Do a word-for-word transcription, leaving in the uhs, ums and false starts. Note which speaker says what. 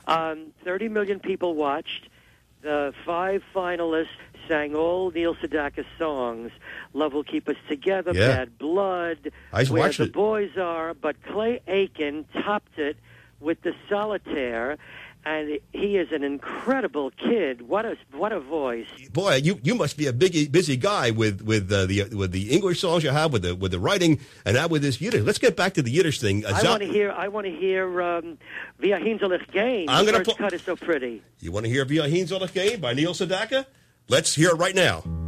Speaker 1: Um, thirty million people watched. The five finalists sang all Neil Sedaka songs. Love Will Keep Us Together,
Speaker 2: Yeah.
Speaker 1: Bad Blood,
Speaker 2: I
Speaker 1: Where
Speaker 2: watched
Speaker 1: the
Speaker 2: it.
Speaker 1: Boys Are. But Clay Aiken topped it with the Solitaire. And he is an incredible kid. What a what a voice!
Speaker 2: Boy, you, you must be a big busy guy with with uh, the with the English songs you have, with the with the writing, and now with this Yiddish. Let's get back to the Yiddish thing. Uh,
Speaker 1: I
Speaker 2: Za-
Speaker 1: want to hear. I want to hear um, Via Hinzelich Game.
Speaker 2: I'm
Speaker 1: The
Speaker 2: gonna
Speaker 1: first
Speaker 2: pl-
Speaker 1: cut is so pretty.
Speaker 2: You want to hear Via Hinzelich Game by Neil Sedaka? Let's hear it right now.